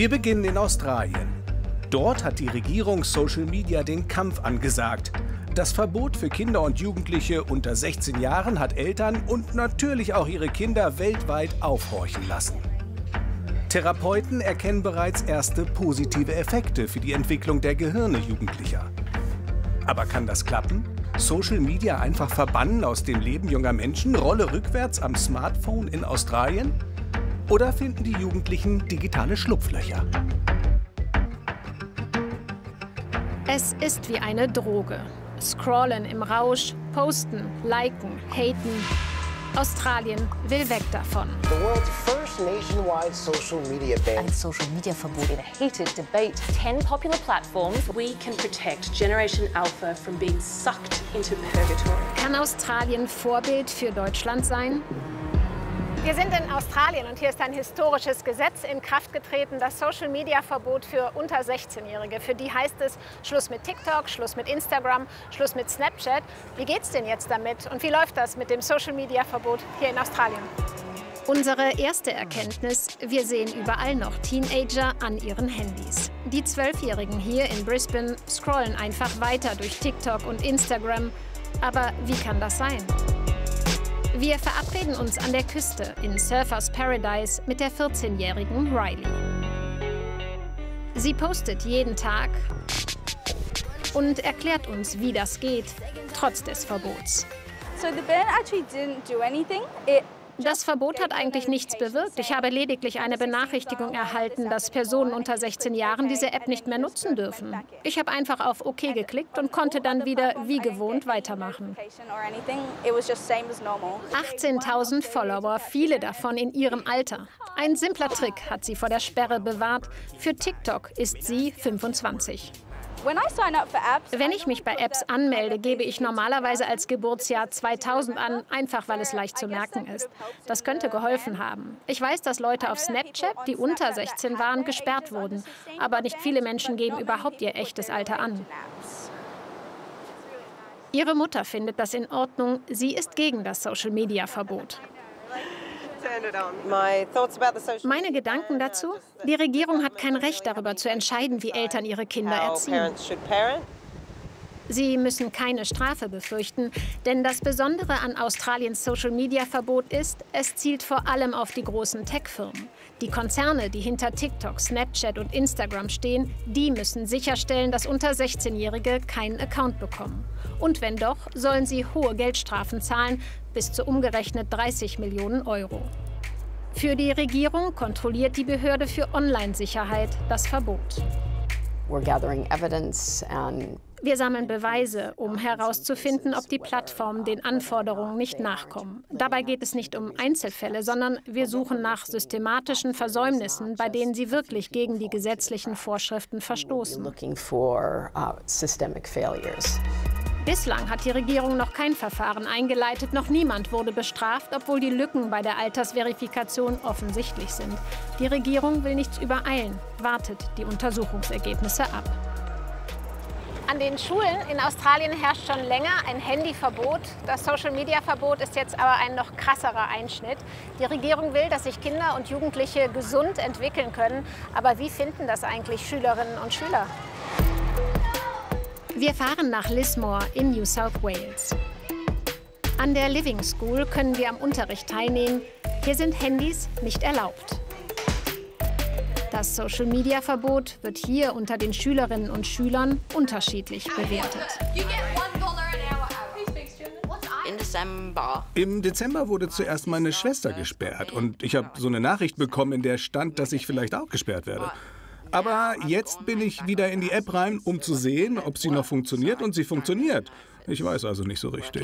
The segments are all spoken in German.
Wir beginnen in Australien. Dort hat die Regierung Social Media den Kampf angesagt. Das Verbot für Kinder und Jugendliche unter 16 Jahren hat Eltern und natürlich auch ihre Kinder weltweit aufhorchen lassen. Therapeuten erkennen bereits erste positive Effekte für die Entwicklung der Gehirne Jugendlicher. Aber kann das klappen? Social Media einfach verbannen aus dem Leben junger Menschen, Rolle rückwärts am Smartphone in Australien? Oder finden die Jugendlichen digitale Schlupflöcher? Es ist wie eine Droge. Scrollen im Rausch, posten, liken, haten. Australien will weg davon. The world's first nationwide social media ban. Ein Social-Media-Verbot in a heated debate. 10 popular platforms. We can protect Generation Alpha from being sucked into purgatory. Kann Australien Vorbild für Deutschland sein? Wir sind in Australien und hier ist ein historisches Gesetz in Kraft getreten, das Social-Media-Verbot für unter 16-Jährige. Für die heißt es Schluss mit TikTok, Schluss mit Instagram, Schluss mit Snapchat. Wie geht's denn jetzt damit und wie läuft das mit dem Social-Media-Verbot hier in Australien? Unsere erste Erkenntnis: Wir sehen überall noch Teenager an ihren Handys. Die 12-Jährigen hier in Brisbane scrollen einfach weiter durch TikTok und Instagram. Aber wie kann das sein? Wir verabreden uns an der Küste in Surfers Paradise mit der 14-jährigen Riley. Sie postet jeden Tag und erklärt uns, wie das geht, trotz des Verbots. So the ban actually didn't do anything. Das Verbot hat eigentlich nichts bewirkt. Ich habe lediglich eine Benachrichtigung erhalten, dass Personen unter 16 Jahren diese App nicht mehr nutzen dürfen. Ich habe einfach auf OK geklickt und konnte dann wieder wie gewohnt weitermachen. 18.000 Follower, viele davon in ihrem Alter. Ein simpler Trick hat sie vor der Sperre bewahrt. Für TikTok ist sie 25. Wenn ich mich bei Apps anmelde, gebe ich normalerweise als Geburtsjahr 2000 an, einfach weil es leicht zu merken ist. Das könnte geholfen haben. Ich weiß, dass Leute auf Snapchat, die unter 16 waren, gesperrt wurden. Aber nicht viele Menschen geben überhaupt ihr echtes Alter an. Ihre Mutter findet das in Ordnung. Sie ist gegen das Social-Media-Verbot. Meine Gedanken dazu? Die Regierung hat kein Recht darüber zu entscheiden, wie Eltern ihre Kinder erziehen. Sie müssen keine Strafe befürchten, denn das Besondere an Australiens Social-Media-Verbot ist, es zielt vor allem auf die großen Tech-Firmen. Die Konzerne, die hinter TikTok, Snapchat und Instagram stehen, die müssen sicherstellen, dass unter 16-Jährige keinen Account bekommen. Und wenn doch, sollen sie hohe Geldstrafen zahlen, bis zu umgerechnet 30 Millionen Euro. Für die Regierung kontrolliert die Behörde für Online-Sicherheit das Verbot. Wir sammeln Beweise, um herauszufinden, ob die Plattformen den Anforderungen nicht nachkommen. Dabei geht es nicht um Einzelfälle, sondern wir suchen nach systematischen Versäumnissen, bei denen sie wirklich gegen die gesetzlichen Vorschriften verstoßen. Bislang hat die Regierung noch kein Verfahren eingeleitet, noch niemand wurde bestraft, obwohl die Lücken bei der Altersverifikation offensichtlich sind. Die Regierung will nichts übereilen, wartet die Untersuchungsergebnisse ab. An den Schulen in Australien herrscht schon länger ein Handyverbot. Das Social-Media-Verbot ist jetzt aber ein noch krasserer Einschnitt. Die Regierung will, dass sich Kinder und Jugendliche gesund entwickeln können. Aber wie finden das eigentlich Schülerinnen und Schüler? Wir fahren nach Lismore in New South Wales. An der Living School können wir am Unterricht teilnehmen. Hier sind Handys nicht erlaubt. Das Social-Media-Verbot wird hier unter den Schülerinnen und Schülern unterschiedlich bewertet. Im Dezember wurde zuerst meine Schwester gesperrt und ich habe so eine Nachricht bekommen, in der stand, dass ich vielleicht auch gesperrt werde. Aber jetzt bin ich wieder in die App rein, um zu sehen, ob sie noch funktioniert, und sie funktioniert. Ich weiß also nicht so richtig.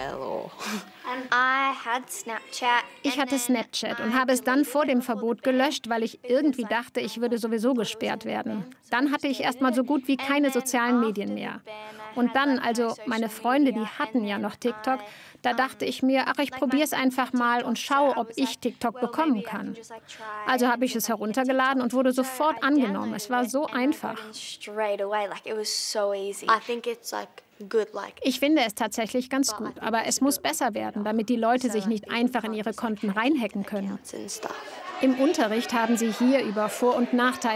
Ich hatte Snapchat und habe es dann vor dem Verbot gelöscht, weil ich irgendwie dachte, ich würde sowieso gesperrt werden. Dann hatte ich erst mal so gut wie keine sozialen Medien mehr. Und dann, also meine Freunde, die hatten ja noch TikTok, da dachte ich mir, ach, ich probiere es einfach mal und schaue, ob ich TikTok bekommen kann. Also habe ich es heruntergeladen und wurde sofort angenommen. Es war so einfach. Ich finde es tatsächlich ganz gut, aber es muss besser werden, damit die Leute sich nicht einfach in ihre Konten reinhacken können. Im Unterricht haben sie hier über Vor- und Nachteile